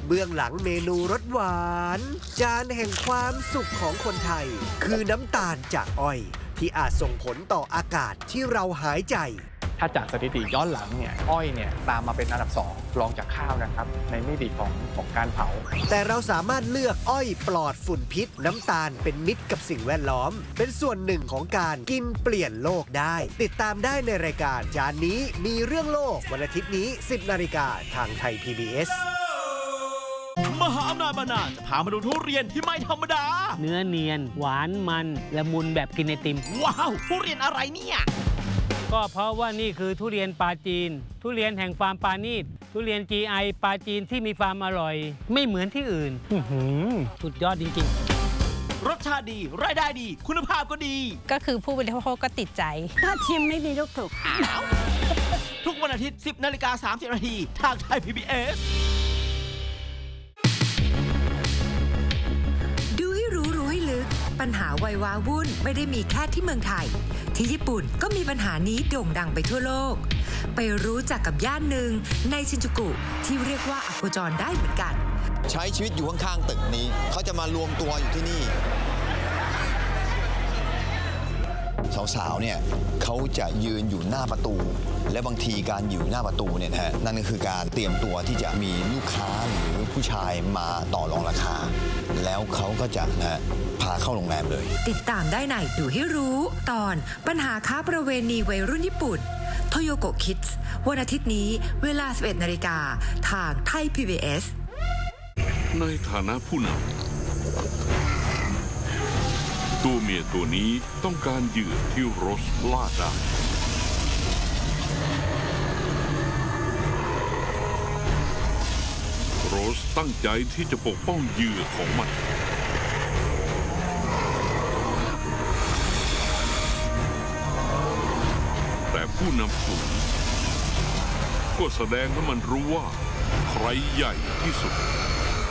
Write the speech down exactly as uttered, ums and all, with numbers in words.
เบื้องหลังเมนูรสหวานจานแห่งความสุขของคนไทยคือน้ำตาลจากอ้อยที่อาจส่งผลต่ออากาศที่เราหายใจถ้าจากสถิติย้อนหลังเนี่ยอ้อยเนี่ยตามมาเป็นอันดับสองรองจากข้าวนะครับในมิติของของการเผาแต่เราสามารถเลือกอ้อยปลอดฝุ่นพิษน้ำตาลเป็นมิตรกับสิ่งแวดล้อมเป็นส่วนหนึ่งของการกินเปลี่ยนโลกได้ติดตามได้ในรายการจานนี้มีเรื่องโลกวันอาทิตย์นี้ สิบนาฬิกาทางไทย พี บี เอสมหาอำนาจบรรณาจะพามาดูทุเรียนที่ไม่ธรรมดาเนื้อเนียนหวานมันละมุนแบบกินไอติมว้าวทุเรียนอะไรเนี่ยก็เพราะว่านี่คือทุเรียนปาจีนทุเรียนแห่งฟาร์มปานีตทุเรียน จี ไอ ปาจีนที่มีฟาร์มอร่อยไม่เหมือนที่อื่นสุดยอดจริงๆรสชาติดีรายได้ดีคุณภาพก็ดีก็คือผู้บริโภคก็ติดใจถ้าชิมไม่มีลูกถูกทุกวันอาทิตย์ สิบนาฬิกาสามสิบนาทีทางไทย พี บี เอสดูให้รู้รู้ให้ลึกปัญหาวัยวาวุ่นไม่ได้มีแค่ที่เมืองไทยที่ญี่ปุ่นก็มีปัญหานี้โด่งดังไปทั่วโลกไปรู้จักกับย่านหนึ่งในชินจูกุที่เรียกว่าอโคจรได้เหมือนกันใช้ชีวิตอยู่ข้างๆตึกนี้เขาจะมารวมตัวอยู่ที่นี่สาวๆเนี่ยเขาจะยืนอยู่หน้าประตูและบางทีการอยู่หน้าประตูเนี่ยนะฮะนั่นก็คือการเตรียมตัวที่จะมีลูกค้าหรือผู้ชายมาต่อรองราคาแล้วเขาก็จะนะฮะพาเข้าโรงแรมเลยติดตามได้ในดูให้รู้ตอนปัญหาค้าประเวณีวัยรุ่นญี่ปุ่นโทโยโกะคิดส์วันอาทิตย์นี้เวลา สิบเอ็ดนาฬิกาทางไทย พี บี เอสในฐานะผู้นำตัวเมียตัวนี้ต้องการเหยื่อที่โรสล่าได้โรสตั้งใจที่จะปกป้องเหยื่อของมันแต่ผู้นำฝูงก็แสดงให้มันรู้ว่าใครใหญ่ที่สุด